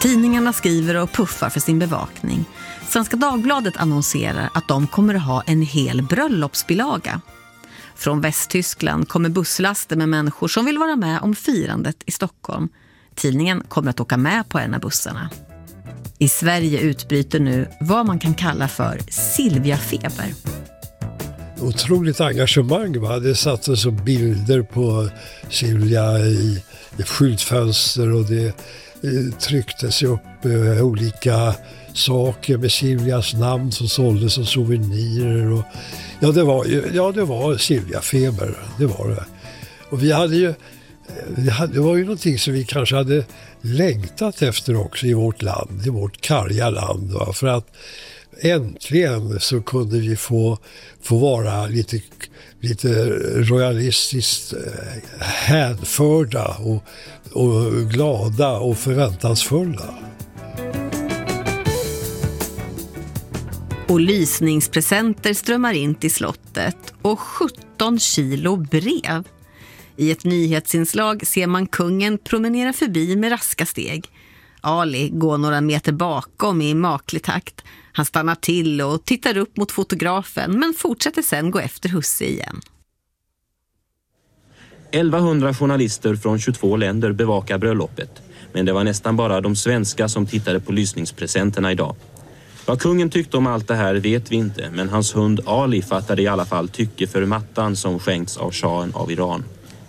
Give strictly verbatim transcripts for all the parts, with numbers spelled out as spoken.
Tidningarna skriver och puffar för sin bevakning. Svenska Dagbladet annonserar att de kommer att ha en hel bröllopsbilaga. Från Västtyskland kommer busslaster med människor som vill vara med om firandet i Stockholm. Tidningen kommer att åka med på en av bussarna. I Sverige utbryter nu vad man kan kalla för Silvia-feber. Otroligt engagemang, va? Det sattes så bilder på Silvia i, i skyltfönster och det eh, trycktes upp eh, olika saker med Silvias namn som såldes som souvenirer. Och, ja, det var, ja, det var Silvia-feber, det var det. Och vi hade ju, det, hade, det var ju någonting som vi kanske hade längtat efter också i vårt land, i vårt karga land. Va? För att äntligen så kunde vi få, få vara lite, lite royalistiskt hänförda och, och glada och förväntansfulla. Och lysningspresenter strömmar in till slottet och sjutton kilo brev. I ett nyhetsinslag ser man kungen promenera förbi med raska steg. Ali går några meter bakom i maklig takt. Han stannar till och tittar upp mot fotografen men fortsätter sen gå efter husse igen. elvahundra journalister från tjugotvå länder bevakar bröllopet. Men det var nästan bara de svenska som tittade på lysningspresenterna idag. Vad kungen tyckte om allt det här vet vi inte, men hans hund Ali fattade i alla fall tycke för mattan som skänkts av shahen av Iran.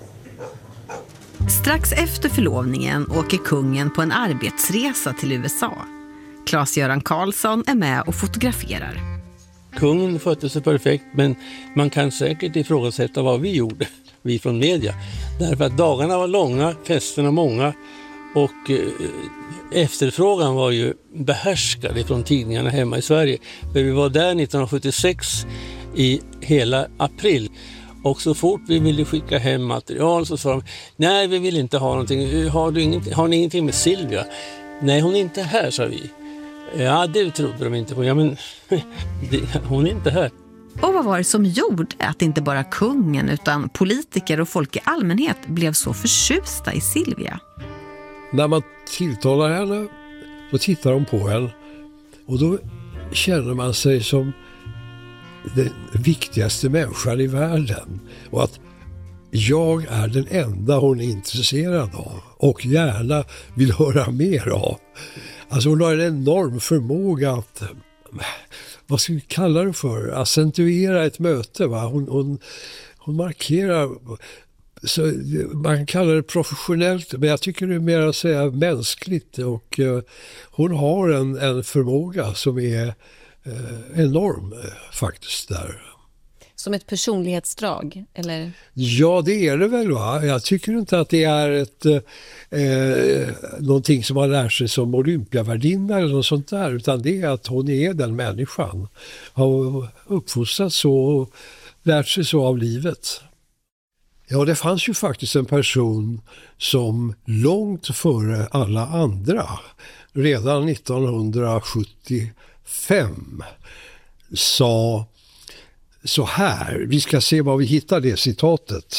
Strax efter förlovningen åker kungen på en arbetsresa till U S A. Claes-Göran Karlsson är med och fotograferar. Kungen skötte sig perfekt, men man kan säkert ifrågasätta vad vi gjorde, vi från media. Därför att dagarna var långa, festerna många och eh, efterfrågan var ju behärskad från tidningarna hemma i Sverige. För vi var där nittonhundrasjuttiosex i hela april. Och så fort vi ville skicka hem material så sa de, nej vi vill inte ha någonting, har, du inget, har ni ingenting med Silvia? Nej hon är inte här, sa vi. Ja det trodde de inte på, ja men det, hon är inte här. Och vad var det som gjorde att inte bara kungen utan politiker och folk i allmänhet blev så förtjusta i Silvia? När man tilltalar henne så tittar de på henne och då känner man sig som den viktigaste människan i världen och att jag är den enda hon är intresserad av och gärna vill höra mer av. Alltså hon har en enorm förmåga att, vad ska vi kalla det för, accentuera ett möte. Va? Hon, hon, hon markerar, så man kallar det professionellt, men jag tycker det är mer att säga mänskligt och uh, hon har en, en förmåga som är uh, enorm uh, faktiskt där. Som ett personlighetsdrag, eller? Ja, det är det väl, va? Jag tycker inte att det är ett eh, någonting som man lär sig som olympiavärdinna eller något sånt där, utan det är att hon är den människan. Har uppfostrats så och lärt sig så av livet. Ja, det fanns ju faktiskt en person som långt före alla andra, redan nittonhundrasjuttiofem, sa så här, vi ska se vad vi hittar det citatet.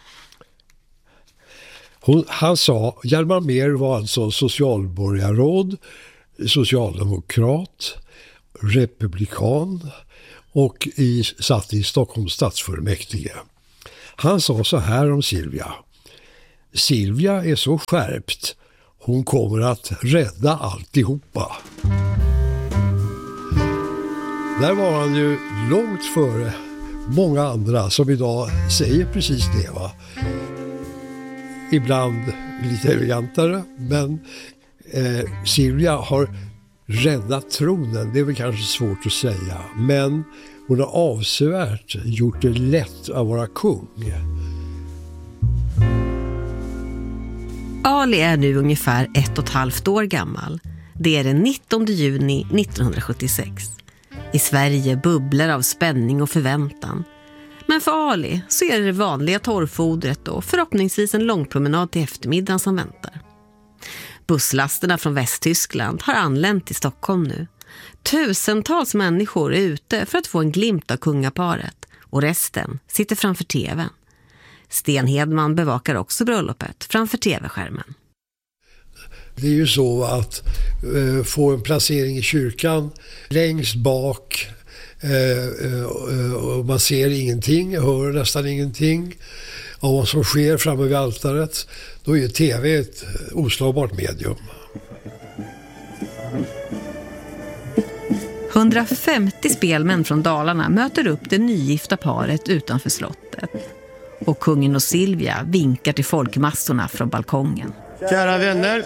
Hon, han sa, Hjalmar Mehr var alltså socialborgarråd, socialdemokrat, republikan och i, satt i Stockholms stadsfullmäktige. Han sa så här om Silvia. Silvia är så skärpt, hon kommer att rädda alltihopa. Där var han ju långt före många andra som idag säger precis det, va. Ibland lite elegantare, men eh, Silvia har räddat tronen, det är väl kanske svårt att säga, men hon har avsevärt gjort det lätt att vara kung. Ali är nu ungefär ett och ett halvt år gammal. Det är den nittonde juni nittonhundrasjuttiosex. I Sverige bubblar av spänning och förväntan. Men för Ali så är det det vanliga torrfodret och förhoppningsvis en långpromenad till eftermiddagen som väntar. Busslasterna från Västtyskland har anlänt till Stockholm nu. Tusentals människor är ute för att få en glimt av kungaparet och resten sitter framför tvn. Sten Hedman bevakar också bröllopet framför tv-skärmen. Det är ju så att eh, få en placering i kyrkan längst bak eh, eh, och man ser ingenting, hör nästan ingenting av vad som sker framme vid altaret. Då är ju tv ett oslagbart medium. hundrafemtio spelmän från Dalarna möter upp det nygifta paret utanför slottet. Och kungen och Silvia vinkar till folkmassorna från balkongen. Kära vänner.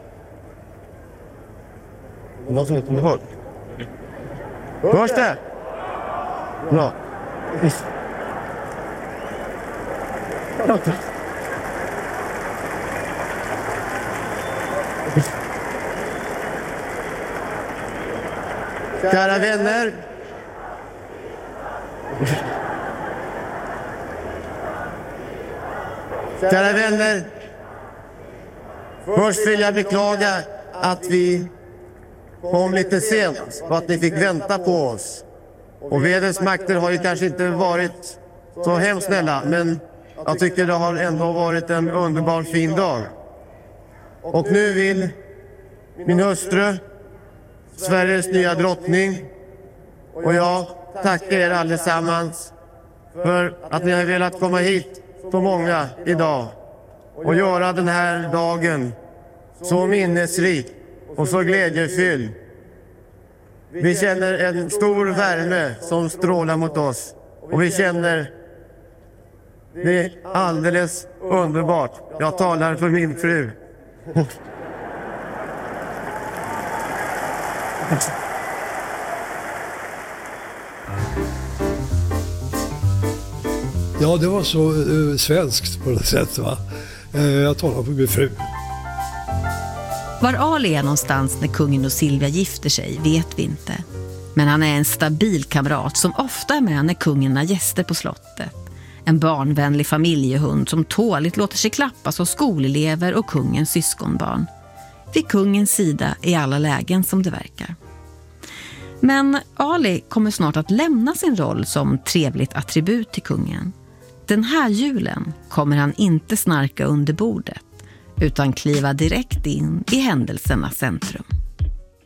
Vad som heter folk? Hörs det? Bra. Kära vänner. Kära vänner. Först vill jag beklaga att vi kom lite sent och att ni fick vänta på oss. Och vädrets makter har ju kanske inte varit så hemskt snälla, men jag tycker det har ändå varit en underbar fin dag. Och nu vill min hustru, Sveriges nya drottning, och jag tackar er allesammans för att ni har velat komma hit så många idag och göra den här dagen så minnesrik och så glädjefylld. Vi känner en stor värme som strålar mot oss och vi känner det är alldeles underbart. Jag talar för min fru. Ja, det var så uh, svenskt på något sätt, va? Uh, jag talar för min fru. Var Ali är någonstans när kungen och Silvia gifter sig vet vi inte. Men han är en stabil kamrat som ofta är med när kungen har gäster på slottet. En barnvänlig familjehund som tåligt låter sig klappas av skolelever och kungens syskonbarn. Vid kungens sida i alla lägen som det verkar. Men Ali kommer snart att lämna sin roll som trevligt attribut till kungen. Den här julen kommer han inte snarka under bordet utan kliva direkt in i händelsernas centrum.